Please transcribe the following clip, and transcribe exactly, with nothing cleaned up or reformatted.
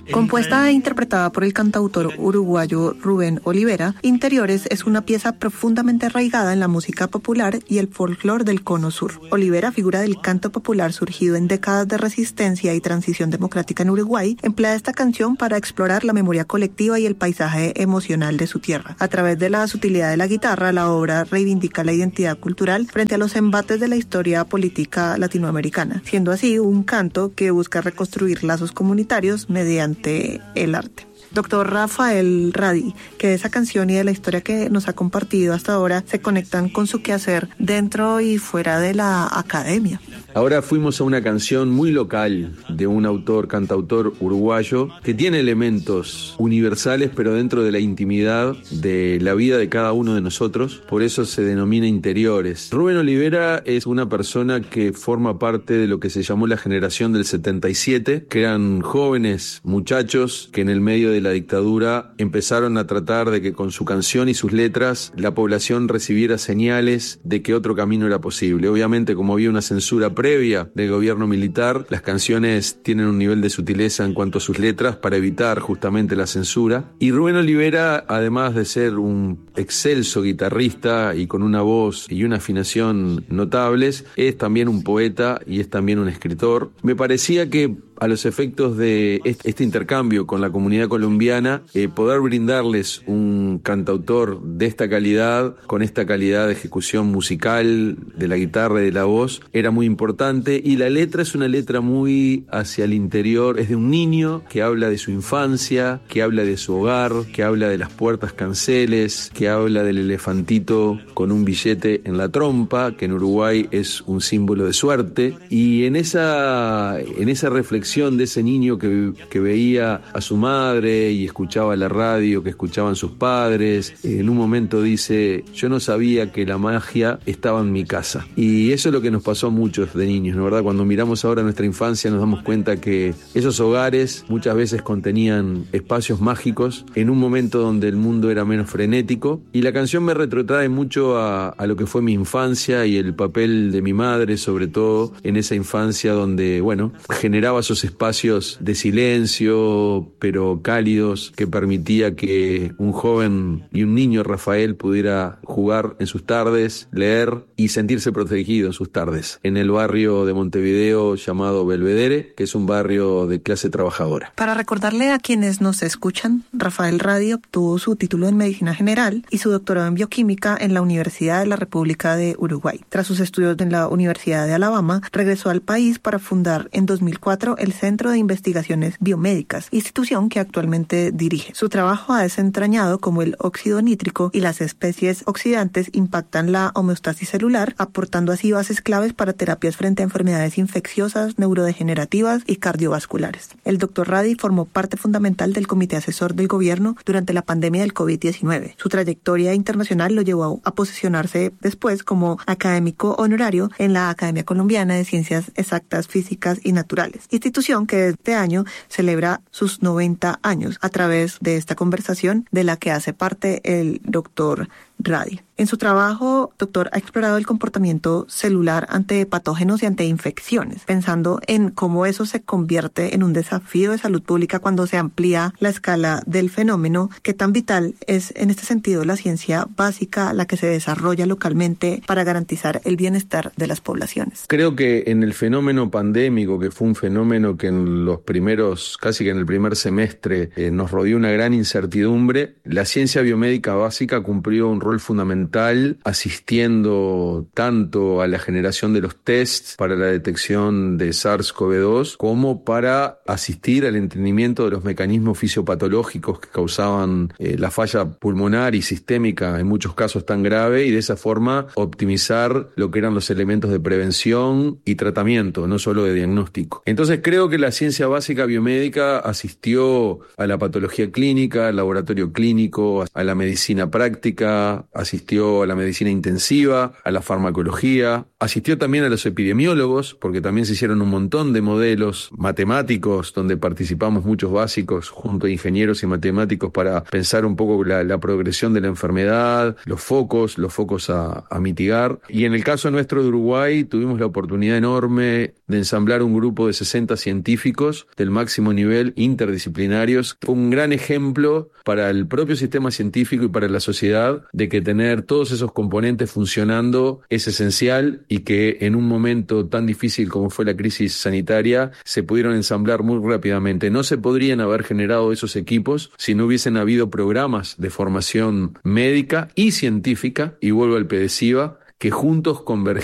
Compuesta e interpretada por el cantautor uruguayo Rubén Olivera, Interiores es una pieza profundamente arraigada en la música popular y el folclore del Cono Sur. Olivera, figura del canto popular surgido en décadas de resistencia y transición democrática en Uruguay, emplea esta canción para explorar la memoria colectiva y el paisaje emocional de su tierra. A través de la sutilidad de la guitarra, la obra reivindica la identidad cultural frente a los embates de la historia política latinoamericana, siendo así un canto que busca reconstruir lazos comunitarios mediante el arte. Doctor Rafael Radi, que de esa canción y de la historia que nos ha compartido hasta ahora se conectan con su quehacer dentro y fuera de la academia. Ahora fuimos a una canción muy local de un autor, cantautor uruguayo que tiene elementos universales pero dentro de la intimidad de la vida de cada uno de nosotros, por eso se denomina Interiores. Rubén Olivera es una persona que forma parte de lo que se llamó la generación del setenta y siete, que eran jóvenes muchachos que en el medio de la dictadura empezaron a tratar de que con su canción y sus letras la población recibiera señales de que otro camino era posible. Obviamente, como había una censura previa del gobierno militar, las canciones tienen un nivel de sutileza en cuanto a sus letras para evitar justamente la censura. Y Rubén Olivera, además de ser un excelso guitarrista y con una voz y una afinación notables, es también un poeta y es también un escritor. Me parecía que a los efectos de este intercambio con la comunidad colombiana, eh, poder brindarles un cantautor de esta calidad, con esta calidad de ejecución musical, de la guitarra y de la voz, era muy importante. Y la letra es una letra muy hacia el interior, es de un niño que habla de su infancia, que habla de su hogar, que habla de las puertas canceles, que habla del elefantito con un billete en la trompa, que en Uruguay es un símbolo de suerte. Y en esa, en esa reflexión de ese niño que, que veía a su madre y escuchaba la radio que escuchaban sus padres, en un momento dice: yo no sabía que la magia estaba en mi casa. Y eso es lo que nos pasó a muchos de niños, ¿no? ¿Verdad? Cuando miramos ahora nuestra infancia nos damos cuenta que esos hogares muchas veces contenían espacios mágicos en un momento donde el mundo era menos frenético. Y la canción me retrotrae mucho a, a lo que fue mi infancia y el papel de mi madre, sobre todo en esa infancia donde, bueno, generaba esos espacios de silencio pero cálidos que permitía que un joven y un niño, Rafael, pudiera jugar en sus tardes, leer y sentirse protegido en sus tardes en el barrio de Montevideo llamado Belvedere, que es un barrio de clase trabajadora. Para recordarle a quienes nos escuchan, Rafael Radi obtuvo su título en Medicina General y su doctorado en Bioquímica en la Universidad de la República de Uruguay. Tras sus estudios en la Universidad de Alabama, regresó al país para fundar en dos mil cuatro el Centro de Investigaciones Biomédicas, institución que actualmente dirige. Su trabajo ha desentrañado cómo el óxido nítrico y las especies oxidantes impactan la homeostasis celular, aportando así bases claves para terapias frente a enfermedades infecciosas, neurodegenerativas y cardiovasculares. El doctor Radi formó parte fundamental del comité asesor del gobierno durante la pandemia del covid diecinueve. Su trayectoria internacional lo llevó a posicionarse después como académico honorario en la Academia Colombiana de Ciencias Exactas, Físicas y Naturales, institución que este año celebra sus noventa años a través de esta conversación de la que hace parte el doctor Radi. En su trabajo, doctor, ha explorado el comportamiento celular ante patógenos y ante infecciones, pensando en cómo eso se convierte en un desafío de salud pública cuando se amplía la escala del fenómeno. ¿Qué tan vital es en este sentido la ciencia básica, la que se desarrolla localmente para garantizar el bienestar de las poblaciones? Creo que en el fenómeno pandémico, que fue un fenómeno que en los primeros, casi que en el primer semestre, eh, nos rodeó una gran incertidumbre, la ciencia biomédica básica cumplió un rol fundamental asistiendo tanto a la generación de los tests para la detección de SARS-CoV dos como para asistir al entendimiento de los mecanismos fisiopatológicos que causaban eh, la falla pulmonar y sistémica en muchos casos tan grave, y de esa forma optimizar lo que eran los elementos de prevención y tratamiento, no solo de diagnóstico. Entonces creo que la ciencia básica biomédica asistió a la patología clínica, al laboratorio clínico, a la medicina práctica, pediatría, asistió a la medicina intensiva, a la farmacología, asistió también a los epidemiólogos, porque también se hicieron un montón de modelos matemáticos donde participamos muchos básicos junto a ingenieros y matemáticos para pensar un poco la, la progresión de la enfermedad, los focos, los focos a, a mitigar. Y en el caso nuestro de Uruguay tuvimos la oportunidad enorme de ensamblar un grupo de sesenta científicos del máximo nivel, interdisciplinarios. Fue un gran ejemplo para el propio sistema científico y para la sociedad de que tener todos esos componentes funcionando es esencial y que en un momento tan difícil como fue la crisis sanitaria se pudieron ensamblar muy rápidamente. No se podrían haber generado esos equipos si no hubiesen habido programas de formación médica y científica, y vuelvo al PEDESIVA, que juntos convergieron